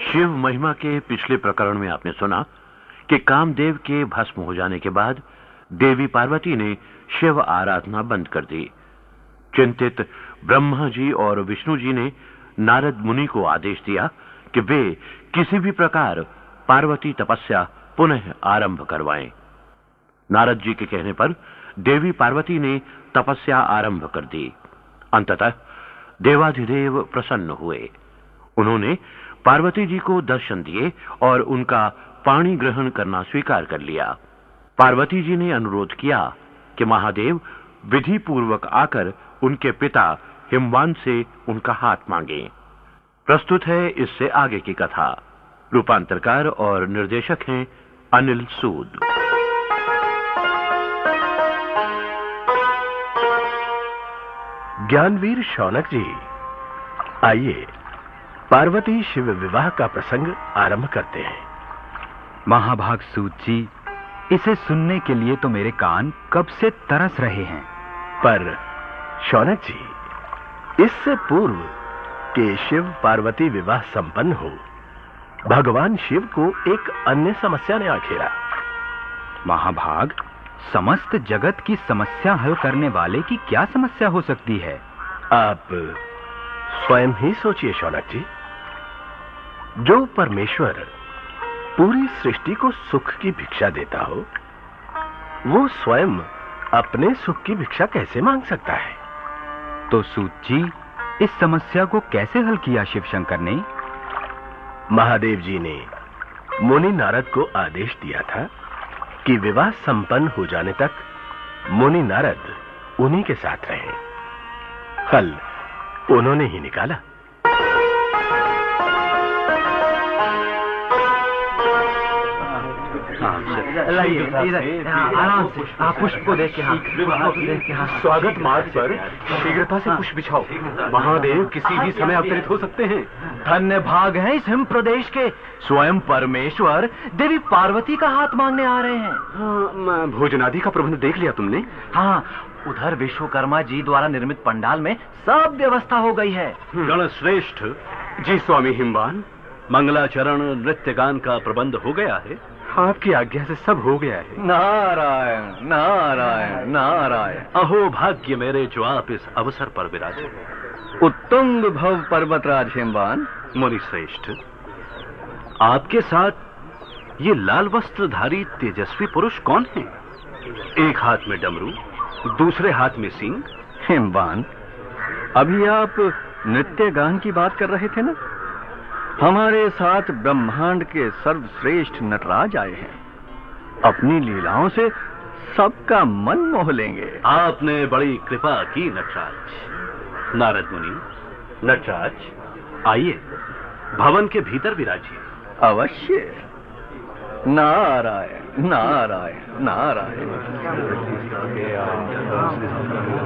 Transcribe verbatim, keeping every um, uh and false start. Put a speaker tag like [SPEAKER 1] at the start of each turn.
[SPEAKER 1] शिव महिमा के पिछले प्रकरण में आपने सुना कि कामदेव के भस्म हो जाने के बाद देवी पार्वती ने शिव आराधना बंद कर दी। चिंतित ब्रह्मा जी और विष्णु जी ने नारद मुनि को आदेश दिया कि वे किसी भी प्रकार पार्वती तपस्या पुनः आरंभ करवाएं। नारद जी के कहने पर देवी पार्वती ने तपस्या आरंभ कर दी। अंततः देवाधिदेव प्रसन्न हुए। उन्होंने पार्वती जी को दर्शन दिए और उनका पाणी ग्रहण करना स्वीकार कर लिया। पार्वती जी ने अनुरोध किया कि महादेव विधि पूर्वक आकर उनके पिता हिमवान से उनका हाथ मांगे। प्रस्तुत है इससे आगे की कथा। रूपांतरकार और निर्देशक हैं अनिल सूद।
[SPEAKER 2] ज्ञानवीर शौनक जी, आइए पार्वती शिव विवाह का प्रसंग आरंभ करते हैं।
[SPEAKER 3] महाभाग सूत जी, इसे सुनने के लिए तो मेरे कान कब से तरस रहे हैं।
[SPEAKER 2] पर शौनक जी, इससे पूर्व कि शिव पार्वती विवाह संपन्न हो, भगवान शिव को एक अन्य समस्या ने आखेरा।
[SPEAKER 3] महाभाग, समस्त जगत की समस्या हल करने वाले की क्या समस्या हो सकती है?
[SPEAKER 2] आप स्वयं ही सोचिए शौनक जी। जो परमेश्वर पूरी सृष्टि को सुख की भिक्षा देता हो, वो स्वयं अपने सुख की भिक्षा कैसे मांग सकता है?
[SPEAKER 3] तो सूत जी, इस समस्या को कैसे हल किया शिव शंकर ने?
[SPEAKER 2] महादेव जी ने मुनि नारद को आदेश दिया था कि विवाह संपन्न हो जाने तक मुनि नारद उन्हीं के साथ रहें। हल उन्होंने ही निकाला।
[SPEAKER 4] आराम से पुष्प को देख के हाँ,
[SPEAKER 5] स्वागत मार्ग पर शीघ्रता से पुष्प बिछाओ। महादेव किसी भी समय अवतरित हो सकते हैं।
[SPEAKER 4] धन्य भाग है इस हिम प्रदेश के। स्वयं परमेश्वर देवी पार्वती का हाथ मांगने आ रहे हैं।
[SPEAKER 5] हाँ, भोजनादि का प्रबंध देख लिया तुमने?
[SPEAKER 4] हाँ, उधर विश्वकर्मा जी द्वारा निर्मित पंडाल में सब व्यवस्था हो गई है।
[SPEAKER 5] गण श्रेष्ठ जी, स्वामी हिमवान, मंगलाचरण नृत्य गान का प्रबंध हो गया है। आपकी आज्ञा से सब हो गया है।
[SPEAKER 4] नारायण नारायण नारायण।
[SPEAKER 5] अहो भाग्य मेरे जो आप इस अवसर पर विराजे।
[SPEAKER 4] उत्तुंग भव पर्वतराज हिमवान।
[SPEAKER 5] मुनि श्रेष्ठ, आपके साथ ये लाल वस्त्रधारी तेजस्वी पुरुष कौन है? एक हाथ में डमरू, दूसरे हाथ में सींग।
[SPEAKER 4] हिमवान, अभी आप नृत्य गान की बात कर रहे थे ना? हमारे साथ ब्रह्मांड के सर्वश्रेष्ठ नटराज आए हैं। अपनी लीलाओं से सबका मन मोह लेंगे।
[SPEAKER 5] आपने बड़ी कृपा की नटराज। नारद मुनि, नटराज आइए, भवन के भीतर विराजिए।
[SPEAKER 4] अवश्य। नारायण नारायण नारायण।